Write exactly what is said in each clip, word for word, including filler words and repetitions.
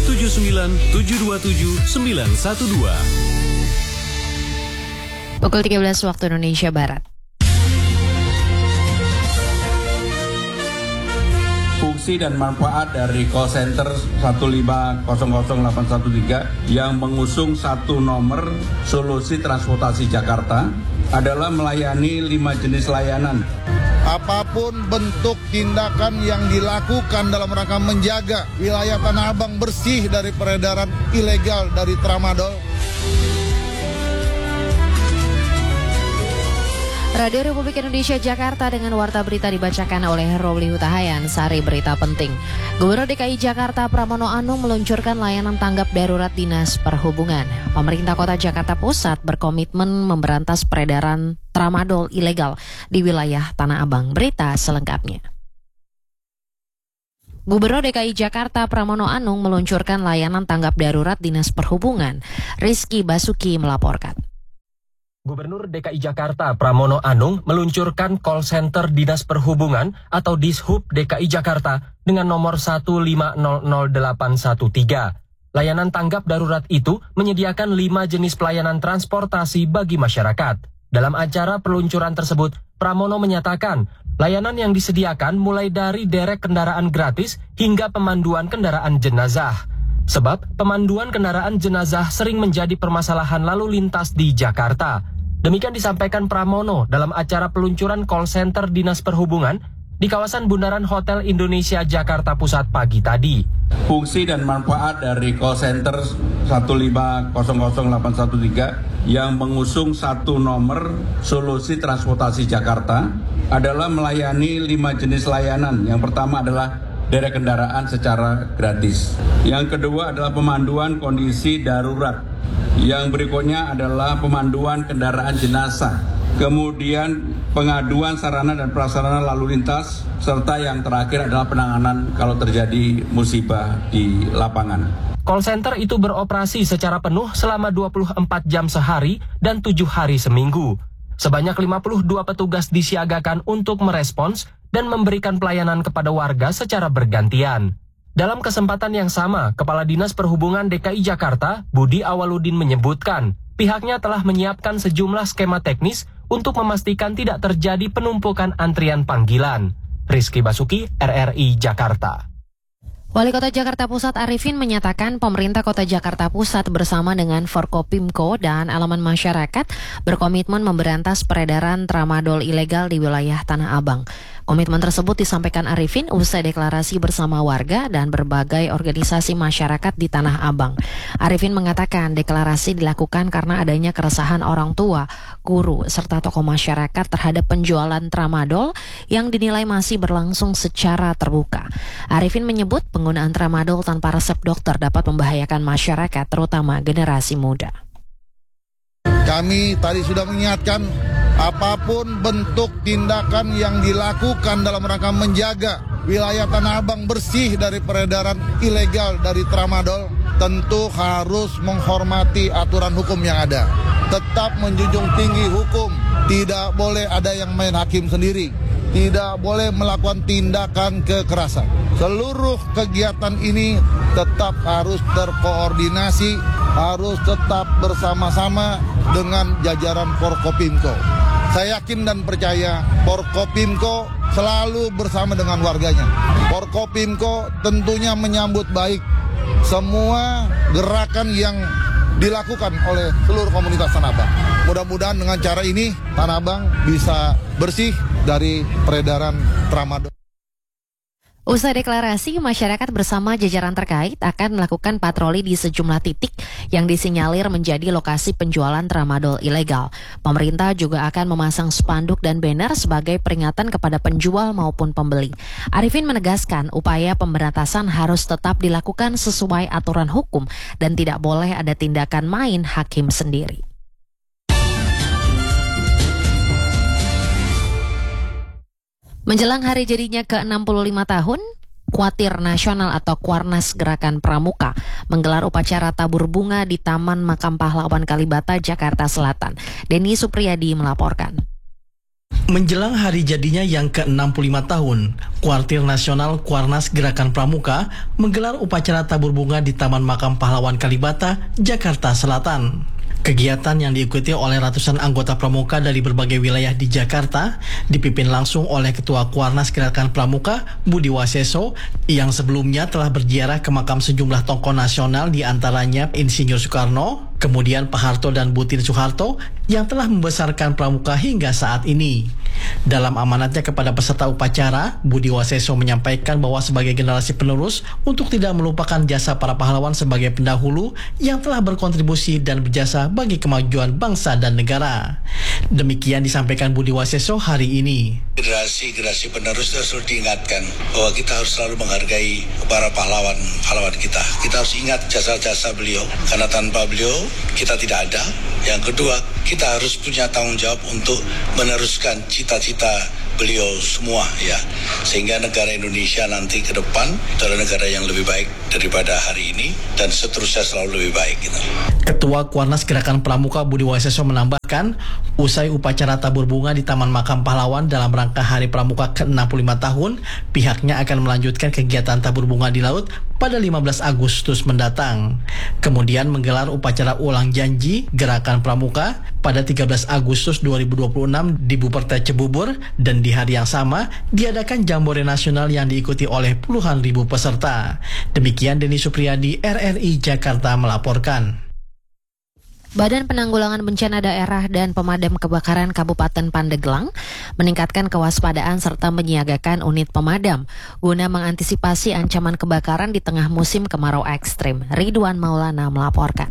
tujuh sembilan tujuh dua tujuh sembilan satu dua. Pukul tiga belas waktu Indonesia Barat. Fungsi dan manfaat dari call center satu lima nol nol delapan satu tiga yang mengusung satu nomor solusi transportasi Jakarta adalah melayani lima jenis layanan. Apapun bentuk tindakan yang dilakukan dalam rangka menjaga wilayah Tanah Abang bersih dari peredaran ilegal dari tramadol. Radio Republik Indonesia Jakarta dengan warta berita dibacakan oleh Robli Hutahayan. Sari berita penting. Gubernur D K I Jakarta Pramono Anung meluncurkan layanan tanggap darurat Dinas Perhubungan. Pemerintah Kota Jakarta Pusat berkomitmen memberantas peredaran tramadol ilegal di wilayah Tanah Abang. Berita selengkapnya. Gubernur D K I Jakarta Pramono Anung meluncurkan layanan tanggap darurat Dinas Perhubungan. Rizky Basuki melaporkan. Gubernur D K I Jakarta Pramono Anung meluncurkan call center Dinas Perhubungan atau Dishub D K I Jakarta dengan nomor satu lima nol nol delapan satu tiga. Layanan tanggap darurat itu menyediakan lima jenis pelayanan transportasi bagi masyarakat. Dalam acara peluncuran tersebut, Pramono menyatakan layanan yang disediakan mulai dari derek kendaraan gratis hingga pemanduan kendaraan jenazah. Sebab pemanduan kendaraan jenazah sering menjadi permasalahan lalu lintas di Jakarta. Demikian disampaikan Pramono dalam acara peluncuran call center Dinas Perhubungan di kawasan Bundaran Hotel Indonesia Jakarta Pusat pagi tadi. Fungsi dan manfaat dari call center satu lima nol nol delapan satu tiga yang mengusung satu nomor solusi transportasi Jakarta adalah melayani lima jenis layanan. Yang pertama adalah derek kendaraan secara gratis. Yang kedua adalah pemanduan kondisi darurat. Yang berikutnya adalah pemanduan kendaraan jenazah. Kemudian pengaduan sarana dan prasarana lalu lintas. Serta yang terakhir adalah penanganan kalau terjadi musibah di lapangan. Call center itu beroperasi secara penuh selama dua puluh empat jam sehari dan tujuh hari seminggu. Sebanyak lima puluh dua petugas disiagakan untuk merespons dan memberikan pelayanan kepada warga secara bergantian. Dalam kesempatan yang sama, Kepala Dinas Perhubungan D K I Jakarta, Budi Awaludin menyebutkan, pihaknya telah menyiapkan sejumlah skema teknis untuk memastikan tidak terjadi penumpukan antrian panggilan. Rizky Basuki, R R I Jakarta. Wali Kota Jakarta Pusat Arifin menyatakan pemerintah Kota Jakarta Pusat bersama dengan Forkopimko dan elemen masyarakat berkomitmen memberantas peredaran tramadol ilegal di wilayah Tanah Abang. Komitmen tersebut disampaikan Arifin usai deklarasi bersama warga dan berbagai organisasi masyarakat di Tanah Abang. Arifin mengatakan deklarasi dilakukan karena adanya keresahan orang tua, guru, serta tokoh masyarakat terhadap penjualan tramadol yang dinilai masih berlangsung secara terbuka. Arifin menyebut penggunaan tramadol tanpa resep dokter dapat membahayakan masyarakat, terutama generasi muda. Kami tadi sudah mengingatkan apapun bentuk tindakan yang dilakukan dalam rangka menjaga wilayah Tanah Abang bersih dari peredaran ilegal dari tramadol, tentu harus menghormati aturan hukum yang ada. Tetap menjunjung tinggi hukum, tidak boleh ada yang main hakim sendiri, tidak boleh melakukan tindakan kekerasan. Seluruh kegiatan ini tetap harus terkoordinasi, harus tetap bersama-sama dengan jajaran Forkopimko. Saya yakin dan percaya Forkopimko selalu bersama dengan warganya. Forkopimko tentunya menyambut baik semua gerakan yang dilakukan oleh seluruh komunitas Tanah Abang. Mudah-mudahan dengan cara ini Tanah Abang bisa bersih dari peredaran tramadol. Usai deklarasi, masyarakat bersama jajaran terkait akan melakukan patroli di sejumlah titik yang disinyalir menjadi lokasi penjualan tramadol ilegal. Pemerintah juga akan memasang spanduk dan banner sebagai peringatan kepada penjual maupun pembeli. Arifin menegaskan upaya pemberantasan harus tetap dilakukan sesuai aturan hukum dan tidak boleh ada tindakan main hakim sendiri. Menjelang hari jadinya ke enam puluh lima tahun, Kuatir Nasional atau Kuarnas Gerakan Pramuka menggelar upacara tabur bunga di Taman Makam Pahlawan Kalibata, Jakarta Selatan. Denny Supriyadi melaporkan. Menjelang hari jadinya yang ke enam puluh lima tahun, Kuartir Nasional Kuarnas Gerakan Pramuka menggelar upacara tabur bunga di Taman Makam Pahlawan Kalibata, Jakarta Selatan. Kegiatan yang diikuti oleh ratusan anggota pramuka dari berbagai wilayah di Jakarta dipimpin langsung oleh Ketua Kuarnas Gerakan Pramuka, Budi Waseso, yang sebelumnya telah berziarah ke makam sejumlah tokoh nasional di antaranya Insinyur Soekarno, kemudian Pak Harto dan Butin Soeharto yang telah membesarkan pramuka hingga saat ini. Dalam amanatnya kepada peserta upacara, Budi Waseso menyampaikan bahwa sebagai generasi penerus untuk tidak melupakan jasa para pahlawan sebagai pendahulu yang telah berkontribusi dan berjasa bagi kemajuan bangsa dan negara. Demikian disampaikan Budi Waseso hari ini. Generasi-generasi penerus harus diingatkan bahwa kita harus selalu menghargai para pahlawan-pahlawan kita. Kita harus ingat jasa-jasa beliau, karena tanpa beliau kita tidak ada. Yang kedua, kita harus punya tanggung jawab untuk meneruskan cita-cita beliau semua, ya, sehingga negara Indonesia nanti ke depan adalah negara yang lebih baik daripada hari ini dan seterusnya selalu lebih baik gitu. Ketua Kuarnas Gerakan Pramuka Budi Waseso menambahkan, usai upacara tabur bunga di Taman Makam Pahlawan dalam rangka Hari Pramuka ke enam puluh lima tahun, pihaknya akan melanjutkan kegiatan tabur bunga di laut pada lima belas Agustus mendatang. Kemudian menggelar upacara ulang janji Gerakan Pramuka pada tiga belas Agustus dua ribu dua puluh enam di Buperta Cibubur, dan di hari yang sama diadakan Jambore Nasional yang diikuti oleh puluhan ribu peserta. Demikian Denny Supriyadi, R R I Jakarta melaporkan. Badan Penanggulangan Bencana Daerah dan Pemadam Kebakaran Kabupaten Pandeglang meningkatkan kewaspadaan serta menyiagakan unit pemadam guna mengantisipasi ancaman kebakaran di tengah musim kemarau ekstrim. Ridwan Maulana melaporkan.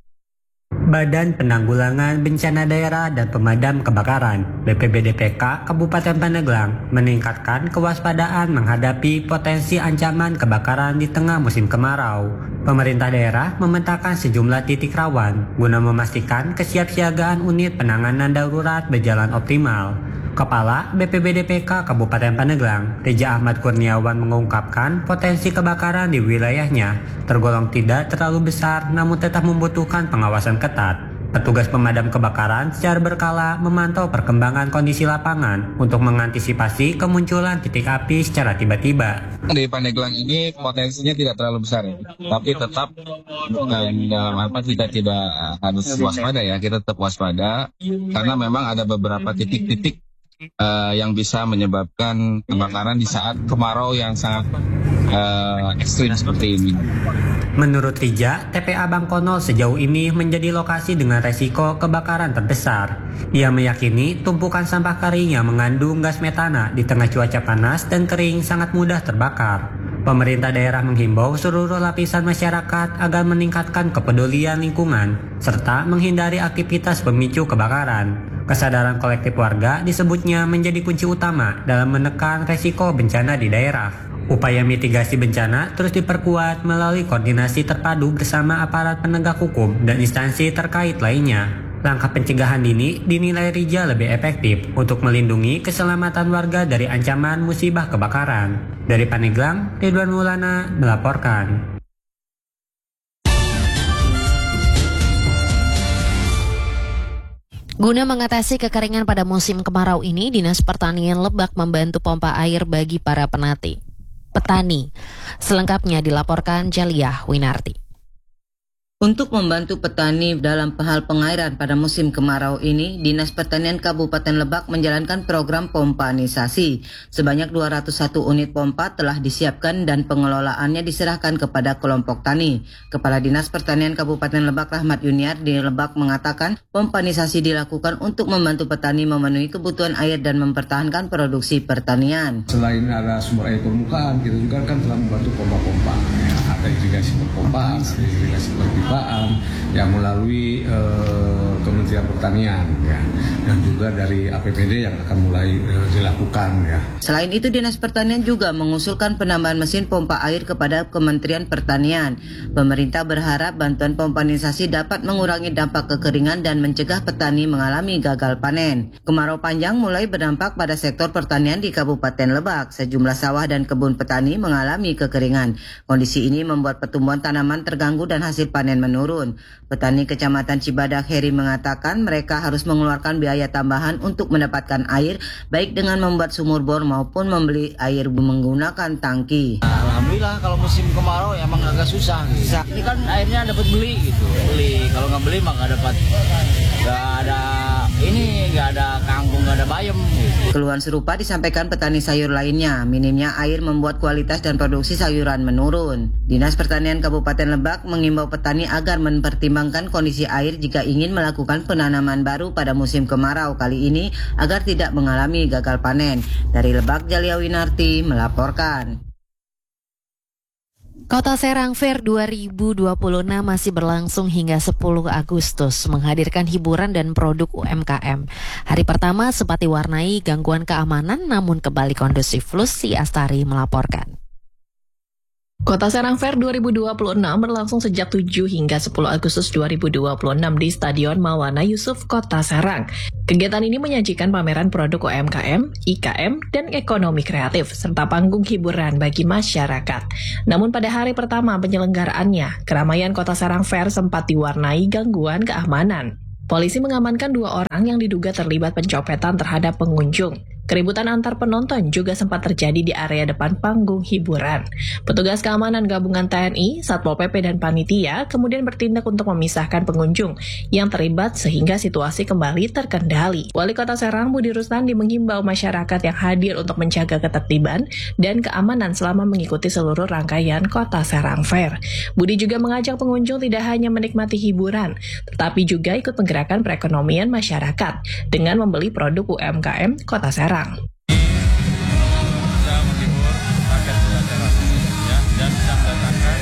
Badan Penanggulangan Bencana Daerah dan Pemadam Kebakaran B P B D P K Kabupaten Pandeglang meningkatkan kewaspadaan menghadapi potensi ancaman kebakaran di tengah musim kemarau. Pemerintah daerah memetakan sejumlah titik rawan guna memastikan kesiapsiagaan unit penanganan darurat berjalan optimal. Kepala B P B D P K Kabupaten Pandeglang, Reja Ahmad Kurniawan mengungkapkan potensi kebakaran di wilayahnya tergolong tidak terlalu besar namun tetap membutuhkan pengawasan ketat. Petugas pemadam kebakaran secara berkala memantau perkembangan kondisi lapangan untuk mengantisipasi kemunculan titik api secara tiba-tiba. Di Pandeglang ini potensinya tidak terlalu besar ya, tapi tetap dalam apa kita tidak harus waspada ya, kita tetap waspada karena memang ada beberapa titik-titik Uh, yang bisa menyebabkan kebakaran di saat kemarau yang sangat uh, ekstrim seperti ini. Menurut Rija, T P A Bangkonol sejauh ini menjadi lokasi dengan resiko kebakaran terbesar. Ia meyakini tumpukan sampah kering yang mengandung gas metana di tengah cuaca panas dan kering sangat mudah terbakar. Pemerintah daerah menghimbau seluruh lapisan masyarakat agar meningkatkan kepedulian lingkungan serta menghindari aktivitas pemicu kebakaran. Kesadaran kolektif warga disebutnya menjadi kunci utama dalam menekan resiko bencana di daerah. Upaya mitigasi bencana terus diperkuat melalui koordinasi terpadu bersama aparat penegak hukum dan instansi terkait lainnya. Langkah pencegahan dini dinilai Rija lebih efektif untuk melindungi keselamatan warga dari ancaman musibah kebakaran. Dari Pandeglang, Ridwan Maulana melaporkan. Guna mengatasi kekeringan pada musim kemarau ini, Dinas Pertanian Lebak membantu pompa air bagi para penati. Petani. Selengkapnya dilaporkan Jaliah Winarti. Untuk membantu petani dalam hal pengairan pada musim kemarau ini, Dinas Pertanian Kabupaten Lebak menjalankan program pompanisasi. Sebanyak dua ratus satu unit pompa telah disiapkan dan pengelolaannya diserahkan kepada kelompok tani. Kepala Dinas Pertanian Kabupaten Lebak Rahmat Yuniar di Lebak mengatakan pompanisasi dilakukan untuk membantu petani memenuhi kebutuhan air dan mempertahankan produksi pertanian. Selain ada sumber air permukaan, kita juga kan telah membantu pompa-pompa. Ya, ada irigasi perpompaan, ada irigasi perpipaan yang melalui uh, Kementerian Pertanian ya, dan juga dari A P B D yang akan mulai uh, dilakukan ya. Selain itu, Dinas Pertanian juga mengusulkan penambahan mesin pompa air kepada Kementerian Pertanian. Pemerintah berharap bantuan pompanisasi dapat mengurangi dampak kekeringan dan mencegah petani mengalami gagal panen. Kemarau panjang mulai berdampak pada sektor pertanian di Kabupaten Lebak. Sejumlah sawah dan kebun petani mengalami kekeringan. Kondisi ini membuat pertumbuhan tanaman terganggu dan hasil panen menurun. Petani Kecamatan Cibadak Heri mengatakan mereka harus mengeluarkan biaya tambahan untuk mendapatkan air, baik dengan membuat sumur bor maupun membeli air menggunakan tangki. Alhamdulillah kalau musim kemarau emang agak susah. Gitu. Ini kan airnya dapat beli gitu, beli. Kalau nggak beli mah nggak dapat, nggak ada ini, nggak ada kangkung, nggak ada bayam. Gitu. Keluhan serupa disampaikan petani sayur lainnya. Minimnya air membuat kualitas dan produksi sayuran menurun. Dinas Pertanian Kabupaten Lebak mengimbau petani agar mempertimbangkan kondisi air jika ingin melakukan penanaman baru pada musim kemarau kali ini agar tidak mengalami gagal panen. Dari Lebak, Jalia Winarti melaporkan. Kota Serang Fair dua ribu dua puluh enam masih berlangsung hingga sepuluh Agustus, menghadirkan hiburan dan produk U M K M. Hari pertama sempat diwarnai gangguan keamanan, namun kembali kondusif. Lucy Astari melaporkan. Kota Serang Fair dua ribu dua puluh enam berlangsung sejak tujuh hingga sepuluh Agustus dua ribu dua puluh enam di Stadion Maulana Yusuf, Kota Serang. Kegiatan ini menyajikan pameran produk U M K M, I K M, dan ekonomi kreatif, serta panggung hiburan bagi masyarakat. Namun pada hari pertama penyelenggaraannya, keramaian Kota Serang Fair sempat diwarnai gangguan keamanan. Polisi mengamankan dua orang yang diduga terlibat pencopetan terhadap pengunjung. Keributan antar penonton juga sempat terjadi di area depan panggung hiburan. Petugas keamanan gabungan T N I, Satpol P P, dan panitia kemudian bertindak untuk memisahkan pengunjung yang terlibat sehingga situasi kembali terkendali. Wali Kota Serang Budi Rustandi menghimbau masyarakat yang hadir untuk menjaga ketertiban dan keamanan selama mengikuti seluruh rangkaian Kota Serang Fair. Budi juga mengajak pengunjung tidak hanya menikmati hiburan, tetapi juga ikut menggerakkan perekonomian masyarakat dengan membeli produk U M K M Kota Serang.